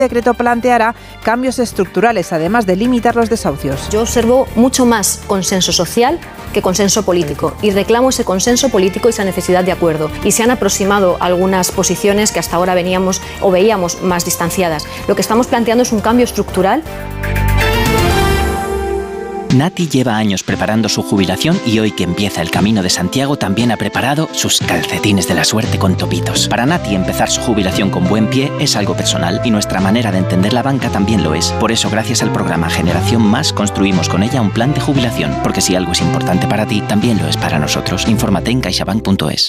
decreto planteará cambios estructurales, además de limitar los desahucios. Yo observo mucho más consenso social que consenso político y reclamo ese consenso político y esa necesidad de acuerdo. Y se han aproximado algunas posiciones que hasta ahora veníamos o veíamos más distanciadas. Lo que estamos planteando es un cambio estructural. Nati lleva años preparando su jubilación y hoy que empieza el Camino de Santiago también ha preparado sus calcetines de la suerte con topitos. Para Nati empezar su jubilación con buen pie es algo personal y nuestra manera de entender la banca también lo es. Por eso, gracias al programa Generación Más, construimos con ella un plan de jubilación, porque si algo es importante para ti, también lo es para nosotros. Infórmate en caixabank.es.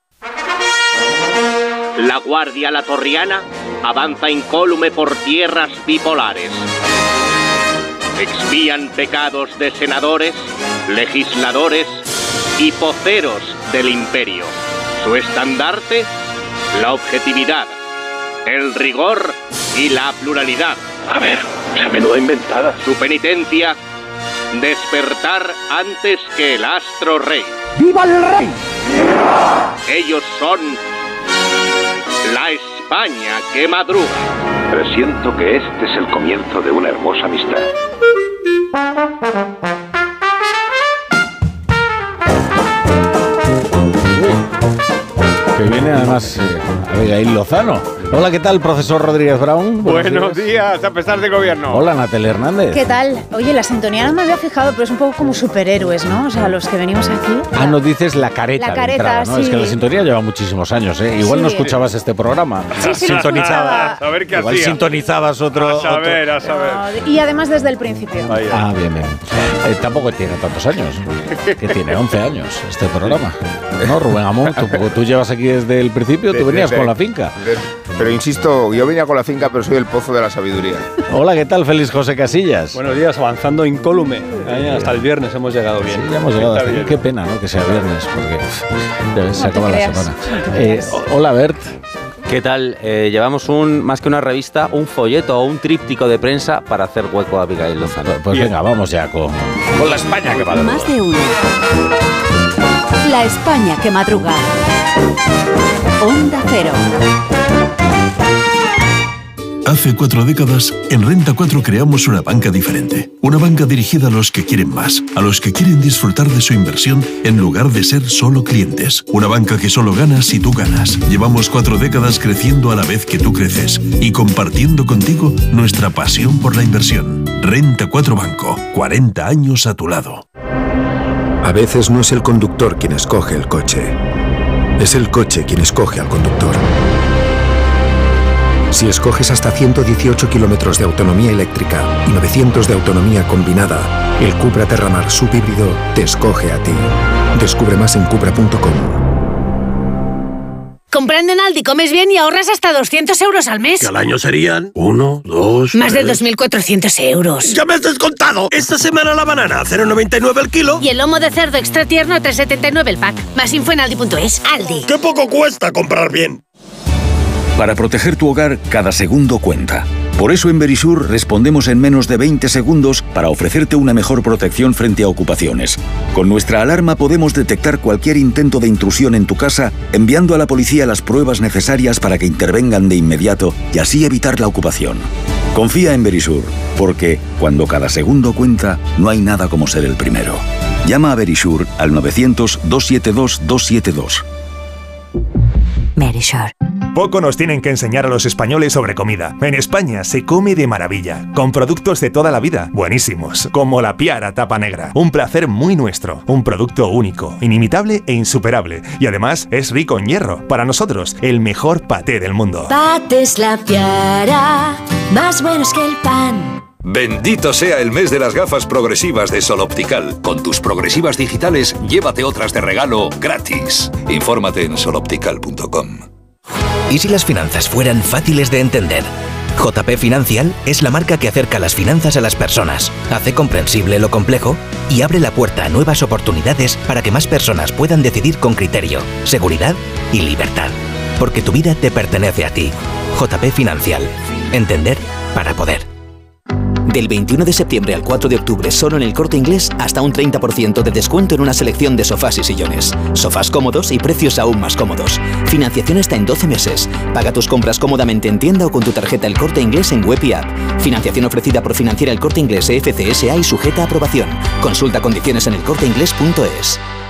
La Guardia Latorriana avanza incólume por tierras bipolares. Expían pecados de senadores, legisladores y poceros del imperio. Su estandarte, la objetividad, el rigor y la pluralidad. A ver, esa menuda inventada. Su penitencia, despertar antes que el astro rey. ¡Viva el rey! Ellos son la España que madruga. Presiento que este es el comienzo de una hermosa amistad. Que viene además Abigail Lozano. Hola, ¿qué tal, profesor Rodríguez Brown? Buenos días, a pesar del gobierno. Hola, Natalia Hernández. ¿Qué tal? Oye, la sintonía no me había fijado, pero es un poco como superhéroes, ¿no? O sea, los que venimos aquí. Ah, nos dices la careta. La careta, de entrada, ¿no? sí. Es que la sintonía lleva muchísimos años, ¿eh? Igual Sí. no escuchabas este programa. Sí, Sintonizabas. A ver qué Igual hacía. sintonizabas otro. A saber. No, y además desde el principio. Vaya. Ah, bien. Tampoco tiene tantos años. Que tiene 11 años este programa. ¿No, Rubén Amón? Tú llevas aquí desde el principio, tú venías con la finca. Pero insisto, yo venía con la finca, pero soy el pozo de la sabiduría. Hola, ¿qué tal, Félix José Casillas? Buenos días, avanzando incólume. Hasta el viernes hemos llegado bien. Sí, ya hemos llegado hasta aquí. bien. Qué pena, ¿no? Que sea viernes, porque se acaba la creas. semana. Hola, Bert. ¿Qué tal? Llevamos más que una revista, un folleto o un tríptico de prensa para hacer hueco a Abigail Lozano. Pues venga, vamos ya con la España que madruga. Más de uno. La España que madruga. Onda Cero. Hace 4 décadas, en Renta 4 creamos una banca diferente. Una banca dirigida a los que quieren más, a los que quieren disfrutar de su inversión en lugar de ser solo clientes. Una banca que solo gana si tú ganas. Llevamos 4 décadas creciendo a la vez que tú creces y compartiendo contigo nuestra pasión por la inversión. Renta 4 Banco, 40 años a tu lado. A veces no es el conductor quien escoge el coche, es el coche quien escoge al conductor. Si escoges hasta 118 kilómetros de autonomía eléctrica y 900 de autonomía combinada, el Cupra Terramar subhíbrido te escoge a ti. Descubre más en cupra.com. Comprando en Aldi comes bien y ahorras hasta 200 euros al mes. Que al año serían 1, 2... Más de 3. 2.400 euros. ¡Ya me has descontado! Esta semana la banana, 0,99 el kilo. Y el lomo de cerdo extra tierno, 3,79 el pack. Más info en Aldi.es. Aldi. ¡Qué poco cuesta comprar bien! Para proteger tu hogar, cada segundo cuenta. Por eso en Verisur respondemos en menos de 20 segundos para ofrecerte una mejor protección frente a ocupaciones. Con nuestra alarma podemos detectar cualquier intento de intrusión en tu casa, enviando a la policía las pruebas necesarias para que intervengan de inmediato y así evitar la ocupación. Confía en Verisur, porque cuando cada segundo cuenta, no hay nada como ser el primero. Llama a Verisur al 900-272-272. Verisur. Poco nos tienen que enseñar a los españoles sobre comida. En España se come de maravilla, con productos de toda la vida, buenísimos, como la Piara Tapa Negra. Un placer muy nuestro, un producto único, inimitable e insuperable. Y además es rico en hierro. Para nosotros, el mejor paté del mundo. Patés La Piara, más buenos que el pan. Bendito sea el mes de las gafas progresivas de Sol Optical. Con tus progresivas digitales, llévate otras de regalo gratis. Infórmate en soloptical.com. ¿Y si las finanzas fueran fáciles de entender? JP Financial es la marca que acerca las finanzas a las personas, hace comprensible lo complejo y abre la puerta a nuevas oportunidades para que más personas puedan decidir con criterio, seguridad y libertad. Porque tu vida te pertenece a ti. JP Financial. Entender para poder. Del 21 de septiembre al 4 de octubre, solo en El Corte Inglés, hasta un 30% de descuento en una selección de sofás y sillones. Sofás cómodos y precios aún más cómodos. Financiación hasta en 12 meses. Paga tus compras cómodamente en tienda o con tu tarjeta El Corte Inglés en web y app. Financiación ofrecida por Financiera El Corte Inglés FCSA y sujeta a aprobación. Consulta condiciones en elcorteinglés.es.